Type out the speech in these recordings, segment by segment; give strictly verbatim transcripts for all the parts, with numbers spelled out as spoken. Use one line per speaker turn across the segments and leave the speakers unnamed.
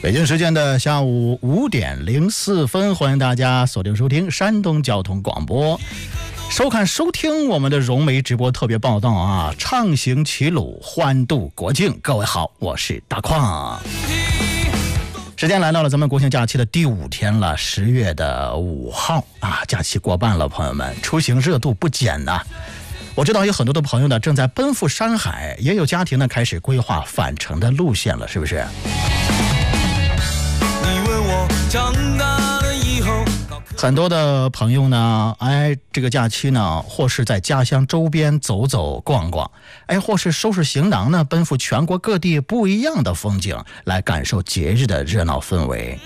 北京时间的下午五点零四分，欢迎大家锁定收听山东交通广播，收看收听我们的融媒直播特别报道啊！畅行齐鲁，欢度国庆。各位好，我是大矿。时间来到了咱们国庆假期的第五天了，十月的五号啊，假期过半了，朋友们，出行热度不减呐、啊。我知道有很多的朋友呢正在奔赴山海，也有家庭呢开始规划返程的路线了，是不是？很多的朋友呢，哎，这个假期呢，或是在家乡周边走走逛逛，哎，或是收拾行囊呢，奔赴全国各地不一样的风景，来感受节日的热闹氛围。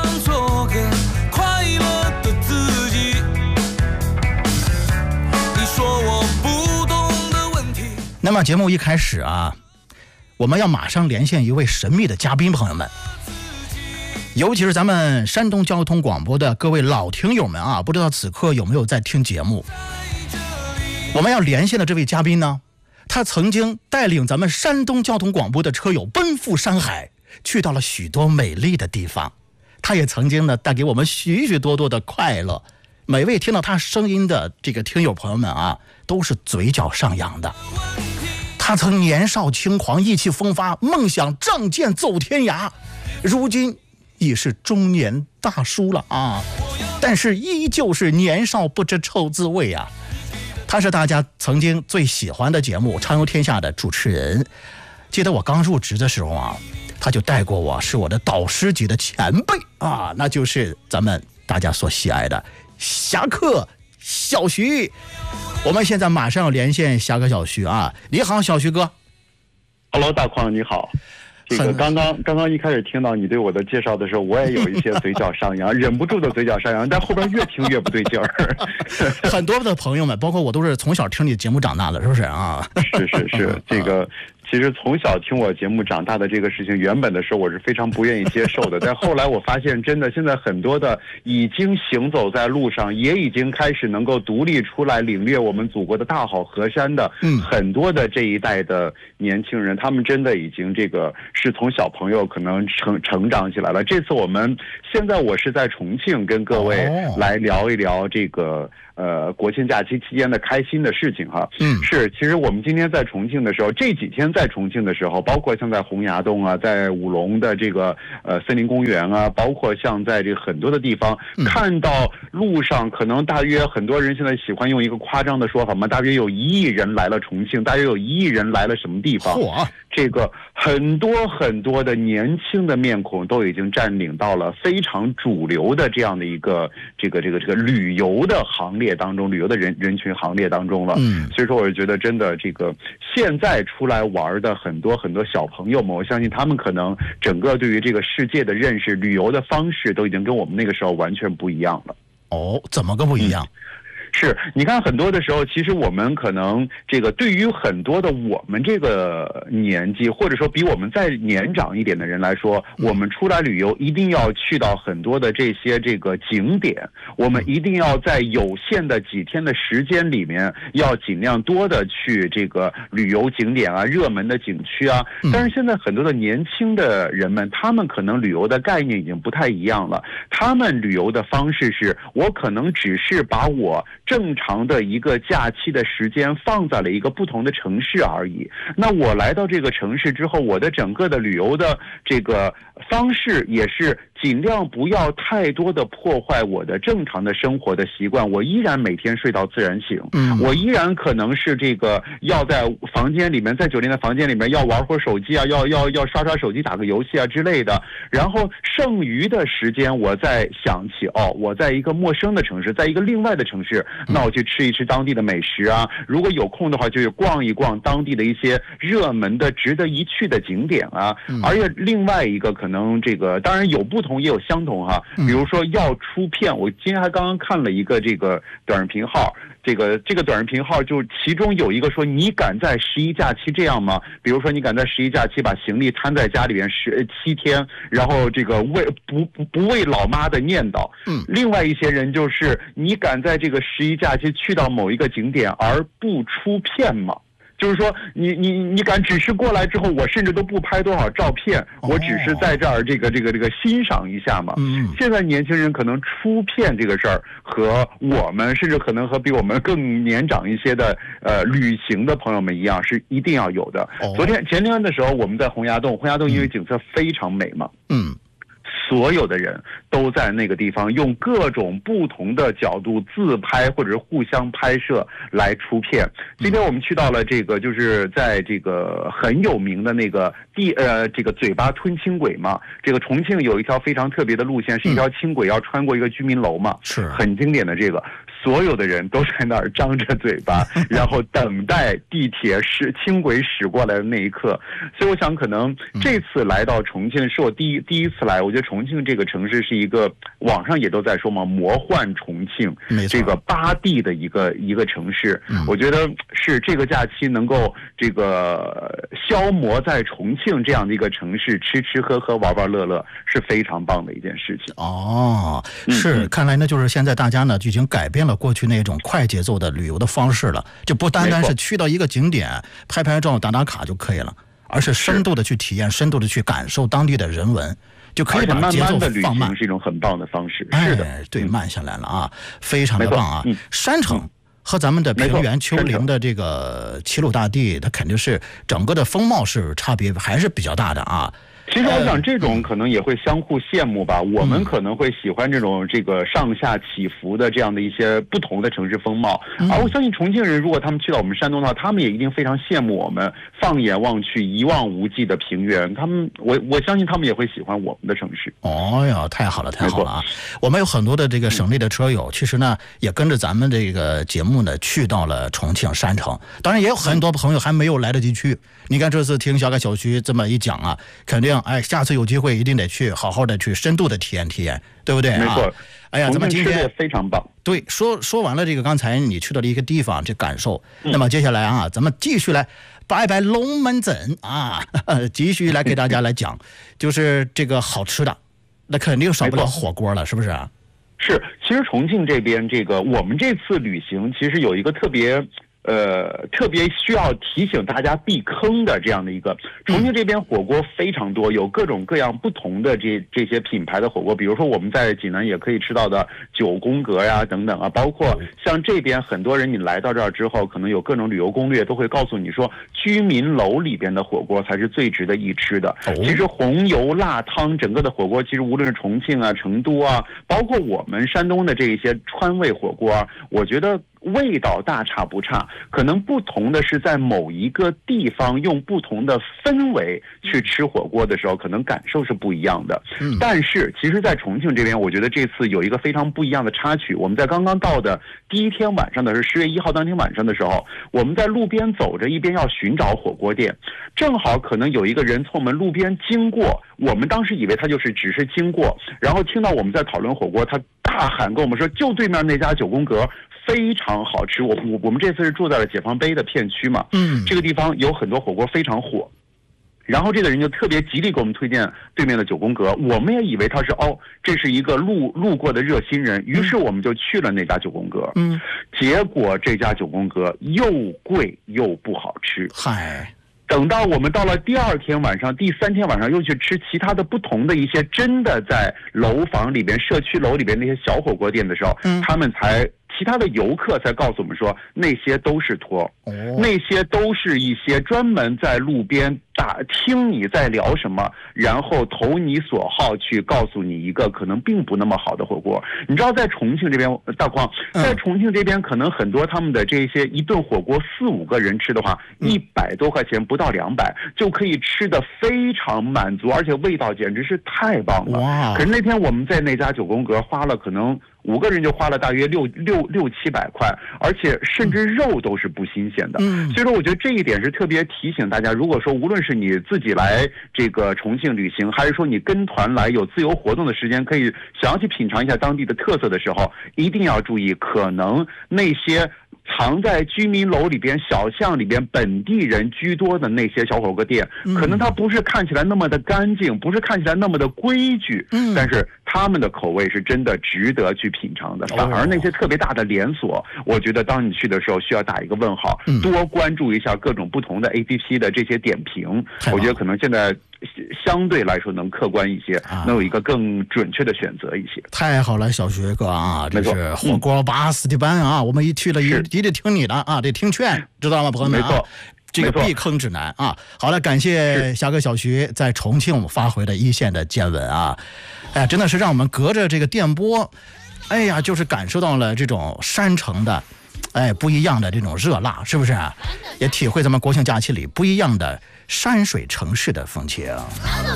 那么节目一开始啊，我们要马上连线一位神秘的嘉宾，朋友们。尤其是咱们山东交通广播的各位老听友们啊，不知道此刻有没有在听节目？我们要连线的这位嘉宾呢，他曾经带领咱们山东交通广播的车友奔赴山海，去到了许多美丽的地方。他也曾经呢带给我们许许多多的快乐。每位听到他声音的这个听友朋友们啊，都是嘴角上扬的。他曾年少轻狂，意气风发，梦想仗剑走天涯，如今已是中年大叔了啊，但是依旧是年少不知愁滋味啊。他是大家曾经最喜欢的节目《畅游天下》的主持人。记得我刚入职的时候啊，他就带过我，是我的导师级的前辈啊，那就是咱们大家所喜爱的侠客小徐。我们现在马上要连线侠客小徐啊，你好，小徐哥。
Hello， 大矿你好。这个刚刚刚刚一开始听到你对我的介绍的时候，我也有一些嘴角上扬，忍不住的嘴角上扬，但后边越听越不对劲儿。
很多的朋友们，包括我，都是从小听你节目长大的，是不是啊？
是是是，这个其实从小听我节目长大的这个事情，原本的时候我是非常不愿意接受的，但后来我发现，真的现在很多的已经行走在路上，也已经开始能够独立出来领略我们祖国的大好河山的，嗯，很多的这一代的年轻人，他们真的已经这个是从小朋友可能成成长起来了。这次我们现在我是在重庆跟各位来聊一聊这个。呃，国庆假期期间的开心的事情哈，嗯，是，其实我们今天在重庆的时候，这几天在重庆的时候，包括像在洪崖洞啊，在武隆的这个呃森林公园啊，包括像在这个很多的地方，嗯、看到路上可能大约很多人现在喜欢用一个夸张的说法嘛，大约有一亿人来了重庆，大约有一亿人来了什么地方？这个很多很多的年轻的面孔都已经占领到了非常主流的这样的一个这个这个这个旅游的行列当中，旅游的人人群行列当中了。嗯，所以说我觉得真的这个现在出来玩的很多很多小朋友们，我相信他们可能整个对于这个世界的认识、旅游的方式都已经跟我们那个时候完全不一样了。
哦，怎么个不一样？嗯，
是，你看很多的时候，其实我们可能这个对于很多的我们这个年纪，或者说比我们再年长一点的人来说，我们出来旅游一定要去到很多的这些这个景点，我们一定要在有限的几天的时间里面，要尽量多的去这个旅游景点啊、热门的景区啊。但是现在很多的年轻的人们，他们可能旅游的概念已经不太一样了，他们旅游的方式是，我可能只是把我正常的一个假期的时间放在了一个不同的城市而已。那我来到这个城市之后，我的整个的旅游的这个方式也是尽量不要太多的破坏我的正常的生活的习惯，我依然每天睡到自然醒，嗯，我依然可能是这个要在房间里面，在酒店的房间里面要玩会儿手机啊，要要要刷刷手机打个游戏啊之类的，然后剩余的时间我再想起哦，我在一个陌生的城市，在一个另外的城市，那我去吃一吃当地的美食啊，如果有空的话就去逛一逛当地的一些热门的值得一去的景点啊，而且另外一个可能这个当然有不同也有相同哈，比如说要出片，我今天还刚刚看了一个这个短视频号，这个这个短视频号就其中有一个说，你敢在十一假期这样吗？比如说你敢在十一假期把行李摊在家里边十七天，然后这个为不不不为老妈的念叨。嗯，另外一些人就是你敢在这个十一假期去到某一个景点而不出片吗？ 就是说你你你敢只是过来之后，我甚至都不拍多少照片，我只是在这儿这个这个这个欣赏一下嘛。
嗯，
现在年轻人可能出片这个事儿和我们，甚至可能和比我们更年长一些的呃旅行的朋友们一样，是一定要有的。
哦、
昨天前天的时候，我们在洪崖洞，洪崖洞因为景色非常美嘛，
嗯。
所有的人都在那个地方用各种不同的角度自拍或者是互相拍摄来出片。今天我们去到了这个，就是在这个很有名的那个地呃这个嘴巴吞轻轨嘛。这个重庆有一条非常特别的路线，是一条轻轨要穿过一个居民楼嘛，
是
很经典的这个。所有的人都在那儿张着嘴巴，然后等待地铁驶轻轨驶过来的那一刻。所以我想，可能这次来到重庆是我第一第一次来，我觉得重庆这个城市是一个网上也都在说嘛，魔幻重庆，这个八地的一个一个城市。我觉得是这个假期能够这个消磨在重庆这样的一个城市，吃吃喝喝玩玩乐乐，是非常棒的一件事情。
哦，是，看来呢，就是现在大家呢已经改变了过去那种快节奏的旅游的方式了，就不单单是去到一个景点拍拍照打打卡就可以了，而是深度的去体验，深度的去感受当地的人文，就可以把节奏放慢，
是一种很棒的方式。
哎、
是的，
对，慢下来了啊，非常的棒啊！嗯、山城和咱们的平原丘陵的这个齐鲁大地，它肯定是整个的风貌是差别还是比较大的啊。
其实我想，这种可能也会相互羡慕吧。我们可能会喜欢这种这个上下起伏的这样的一些不同的城市风貌，而我相信重庆人如果他们去到我们山东的话，他们也一定非常羡慕我们放眼望去一望无际的平原。他们，我我相信他们也会喜欢我们的城市。
哦呀，太好了，太好了啊！我们有很多的这个省内的车友，其实呢也跟着咱们这个节目呢去到了重庆山城。当然，也有很多朋友还没有来得及去。你看这次听小凯小徐这么一讲啊，肯定。哎，下次有机会一定得去好好的去深度的体验体验，对不对啊？
没错。
哎呀，咱们今天
非常棒。
对，说说完了这个刚才你去到的一个地方这感受，嗯、那么接下来啊，咱们继续来摆摆龙门阵啊，继续来给大家来讲，就是这个好吃的，那肯定少不了火锅了，是不是啊？
是，其实重庆这边这个我们这次旅行其实有一个特别。呃，特别需要提醒大家避坑的这样的一个，重庆这边火锅非常多，有各种各样不同的这这些品牌的火锅，比如说我们在济南也可以吃到的九宫格呀等等啊，包括像这边很多人你来到这儿之后，可能有各种旅游攻略都会告诉你说，居民楼里边的火锅才是最值得一吃的。其实红油辣汤整个的火锅，其实无论是重庆啊、成都啊，包括我们山东的这一些川味火锅啊，我觉得味道大差不差，可能不同的是在某一个地方用不同的氛围去吃火锅的时候，可能感受是不一样的。嗯，但是其实在重庆这边，我觉得这次有一个非常不一样的插曲。我们在刚刚到的第一天晚上的是十月一号当天晚上的时候，我们在路边走着，一边要寻找火锅店，正好可能有一个人从我们路边经过，我们当时以为他就是只是经过，然后听到我们在讨论火锅，他大喊跟我们说，就对面那家九宫格非常好吃。我我我们这次是住在了解放碑的片区嘛，嗯，这个地方有很多火锅非常火。然后这个人就特别极力给我们推荐对面的九宫格，我们也以为他是哦，这是一个路路过的热心人，于是我们就去了那家九宫格。嗯，结果这家九宫格又贵又不好吃。嗨。等到我们到了第二天晚上、第三天晚上，又去吃其他的不同的一些真的在楼房里边、社区楼里边那些小火锅店的时候，嗯，他们才其他的游客才告诉我们说，那些都是托，哦，那些都是一些专门在路边打听你在聊什么，然后投你所好去告诉你一个可能并不那么好的火锅。你知道，在重庆这边，大矿在重庆这边，可能很多他们的这些一顿火锅四五个人吃的话，一百多块钱不到两百就可以吃的非常满足，而且味道简直是太棒了。哇！可是那天我们在那家九宫格花了可能。五个人就花了大约六六六七百块，而且甚至肉都是不新鲜的。嗯，所以说我觉得这一点是特别提醒大家，如果说无论是你自己来这个重庆旅行，还是说你跟团来有自由活动的时间，可以想要去品尝一下当地的特色的时候，一定要注意，可能那些藏在居民楼里边、小巷里边、本地人居多的那些小火锅店，可能它不是看起来那么的干净，不是看起来那么的规矩，嗯，但是他们的口味是真的值得去品尝的。反而那些特别大的连锁，我觉得当你去的时候需要打一个问号，多关注一下各种不同的 A P P 的这些点评，我觉得可能现在相对来说能客观一些，能有一个更准确的选择一些。
太好了，小徐哥啊，这是火锅巴斯的班啊，我们一去了一一定听你的啊，得听劝，知道吗，朋友们？
没错。
这个避坑指南啊，好了，感谢侠哥小徐在重庆我们发回的一线的见闻啊，哎，真的是让我们隔着这个电波，哎呀，就是感受到了这种山城的，哎，不一样的这种热辣，是不是？也体会咱们国庆假期里不一样的山水城市的风情。